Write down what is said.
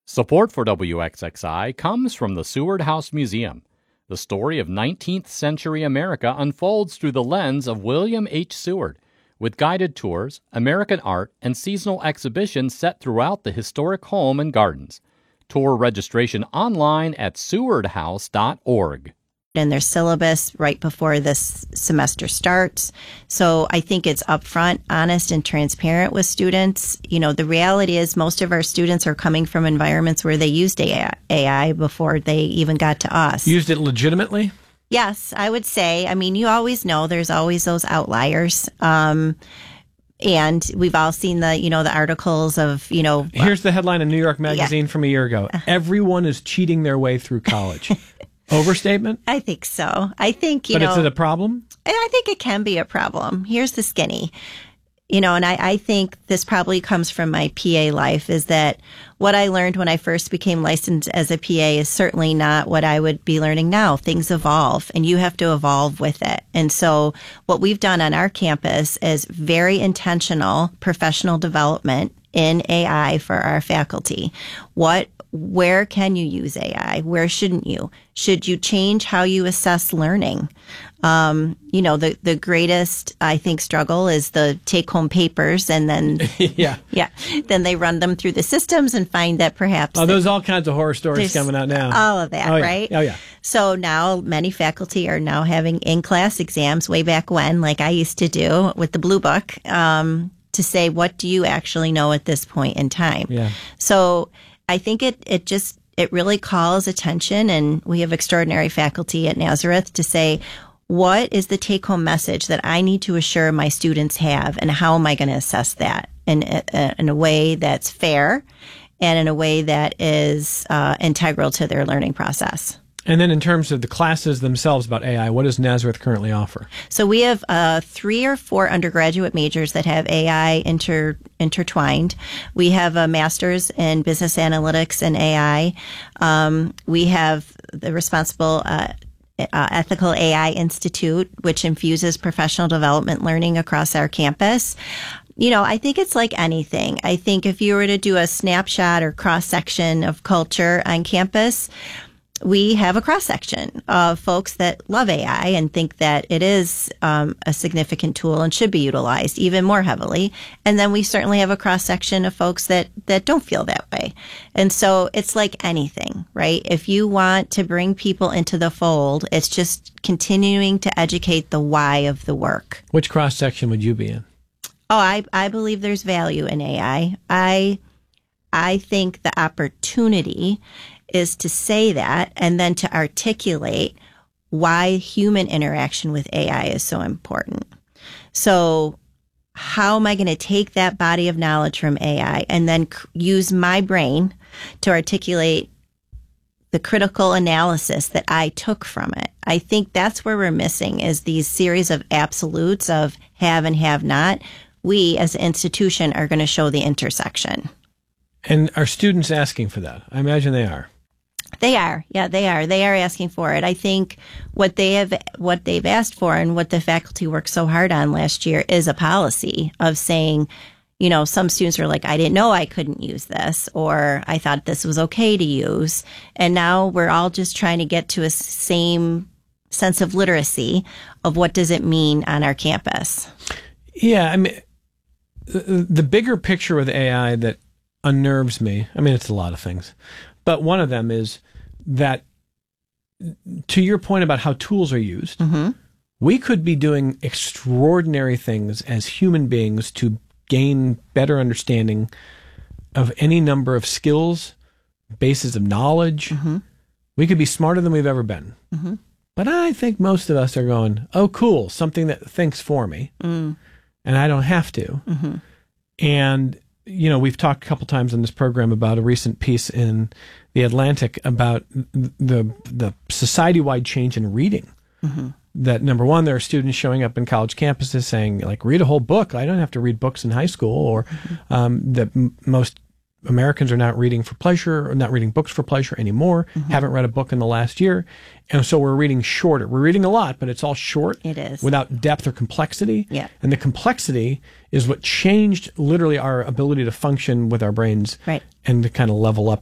Support for WXXI comes from the Seward House Museum. The story of 19th century America unfolds through the lens of William H. Seward, with guided tours, American art, and seasonal exhibitions set throughout the historic home and gardens. Tour registration online at sewardhouse.org. And their syllabus right before this semester starts. So I think it's upfront, honest, and transparent with students. You know, the reality is most of our students are coming from environments where they used AI before they even got to us. Used it legitimately? Yes, I would say. I mean, you always know there's always those outliers. And we've all seen the articles of, Here's the headline in New York Magazine from a year ago. Everyone is cheating their way through college. Overstatement? I think so. I think, But is it a problem? I think it can be a problem. Here's the skinny. And I think this probably comes from my PA life, is that what I learned when I first became licensed as a PA is certainly not what I would be learning now. Things evolve, and you have to evolve with it. And so what we've done on our campus is very intentional professional development in AI for our faculty. Where can you use AI? Where shouldn't you? Should you change how you assess learning? The greatest, I think, struggle is the take-home papers, and then then they run them through the systems and find that perhaps there's all kinds of horror stories coming out now. All of that, right? Oh yeah. So now many faculty are now having in-class exams way back when, like I used to do with the Blue Book, to say, what do you actually know at this point in time? Yeah. So I think it really calls attention, and we have extraordinary faculty at Nazareth to say, what is the take-home message that I need to assure my students have, and how am I going to assess that in a way that's fair and in a way that is integral to their learning process? And then in terms of the classes themselves about AI, what does Nazareth currently offer? So we have 3 or 4 undergraduate majors that have AI intertwined. We have a master's in business analytics and AI. We have the Responsible Ethical AI Institute, which infuses professional development learning across our campus. I think it's like anything. I think if you were to do a snapshot or cross-section of culture on campus, we have a cross-section of folks that love AI and think that it is a significant tool and should be utilized even more heavily. And then we certainly have a cross-section of folks that don't feel that way. And so it's like anything, right? If you want to bring people into the fold, it's just continuing to educate the why of the work. Which cross-section would you be in? Oh, I believe there's value in AI. I think the opportunity is to say that and then to articulate why human interaction with AI is so important. So how am I going to take that body of knowledge from AI and then use my brain to articulate the critical analysis that I took from it? I think that's where we're missing, is these series of absolutes of have and have not. We as an institution are going to show the intersection. And are students asking for that? I imagine they are. They are. Yeah, they are. They are asking for it. I think what they've asked for, and what the faculty worked so hard on last year, is a policy of saying, some students are like, I didn't know I couldn't use this, or I thought this was okay to use. And now we're all just trying to get to a same sense of literacy of what does it mean on our campus. Yeah, I mean, the bigger picture with AI that unnerves me, I mean, it's a lot of things, but one of them is that, to your point about how tools are used, we could be doing extraordinary things as human beings to gain better understanding of any number of skills, bases of knowledge. We could be smarter than we've ever been. But I think most of us are going, oh, cool, something that thinks for me, and I don't have to. And we've talked a couple times on this program about a recent piece in The Atlantic about the society-wide change in reading. That, number one, there are students showing up in college campuses saying, like, read a whole book. I don't have to read books in high school. Or that most Americans are not reading for pleasure, or not reading books for pleasure anymore, haven't read a book in the last year. And so we're reading shorter. We're reading a lot, but it's all short. It is. Without depth or complexity. Yeah. And the complexity is what changed literally our ability to function with our brains, right, and to kind of level up